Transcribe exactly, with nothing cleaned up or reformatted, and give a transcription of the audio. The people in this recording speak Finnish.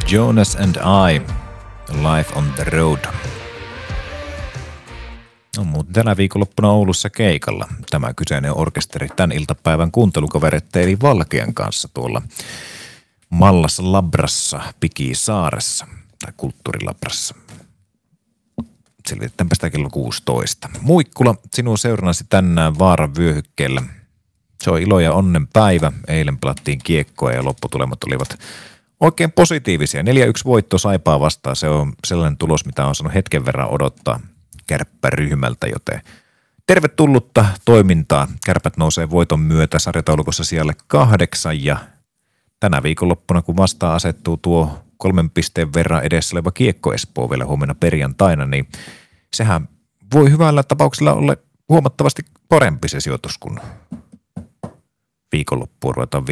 Jonas and I, Life on the Road. On muuten tänä viikonloppuna Oulussa keikalla tämä kyseinen orkesteri tämän iltapäivän kuuntelukavereiden eli Valkean kanssa tuolla Mallas Labrassa, Pikisaaressa tai Kulttuurilabrassa. Selvitetäänpä sitä kello kuusitoista. Muikkula, sinun seurannasi tänään Vaaran vyöhykkeellä. Se on ilo ja onnen päivä. Eilen pelattiin kiekkoa ja lopputulemat olivat oikein positiivisia. neljä yksi voitto Saipaa vastaan. Se on sellainen tulos, mitä on saanut hetken verran odottaa kärppäryhmältä, joten tervetullutta toimintaa. Kärpät nousee voiton myötä sarjataulukossa sijalle kahdeksan ja tänä viikonloppuna, kun vastaan asettuu tuo kolmen pisteen verran edessä oleva Kiekko Espoo vielä huomenna perjantaina, niin sehän voi hyvällä tapauksella olla huomattavasti parempi se sijoitus, kun viikonloppuun ruvetaan